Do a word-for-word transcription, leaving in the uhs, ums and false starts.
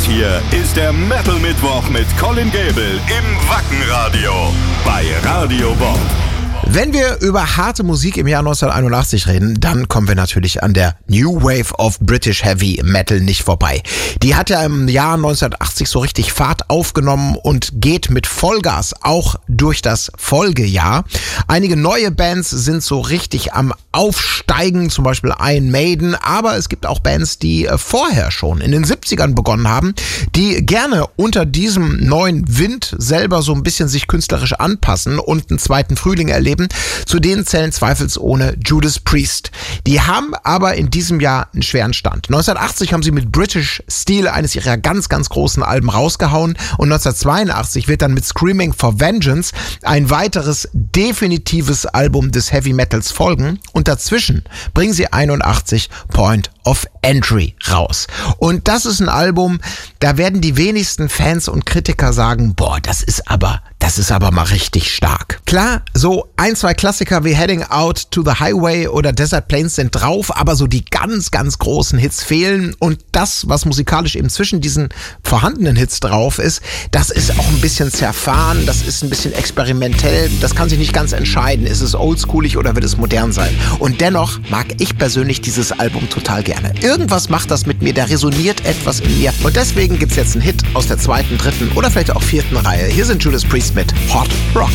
hier ist der Metal Mittwoch mit Colin Gable im Wackenradio bei Radio Bob. Wenn wir über harte Musik im Jahr neunzehnhunderteinundachtzig reden, dann kommen wir natürlich an der New Wave of British Heavy Metal nicht vorbei. Die hat ja im Jahr neunzehnhundertachtzig so richtig Fahrt aufgenommen und geht mit Vollgas auch durch das Folgejahr. Einige neue Bands sind so richtig am Aufsteigen, zum Beispiel Iron Maiden, aber es gibt auch Bands, die vorher schon in den siebzigern begonnen haben, die gerne unter diesem neuen Wind selber so ein bisschen sich künstlerisch anpassen und einen zweiten Frühling erleben. Zu denen zählen zweifelsohne Judas Priest. Die haben aber in diesem Jahr einen schweren Stand. neunzehnhundertachtzig haben sie mit British Steel eines ihrer ganz, ganz großen Alben rausgehauen und neunzehnhundertzweiundachtzig wird dann mit Screaming for Vengeance ein weiteres definitives Album des Heavy Metals folgen und dazwischen bringen sie einundachtzig Point of Entry raus. Und das ist ein Album, da werden die wenigsten Fans und Kritiker sagen, boah, das ist aber, das ist aber mal richtig stark. Klar, so ein, zwei Klassiker wie Heading Out to the Highway oder Desert Plains sind drauf, aber so die ganz, ganz großen Hits fehlen und das, was musikalisch eben zwischen diesen vorhandenen Hits drauf ist, das ist auch ein bisschen zerfahren, das ist ein bisschen experimentell, das kann sich nicht ganz entscheiden, ist es oldschoolig oder wird es modern sein? Und dennoch mag ich persönlich dieses Album total gerne. Irgendwas macht das mit mir, da resoniert etwas in mir und deswegen gibt's jetzt einen Hit aus der zweiten, dritten oder vielleicht auch vierten Reihe. Hier sind Judas Priest mit Hot Rock.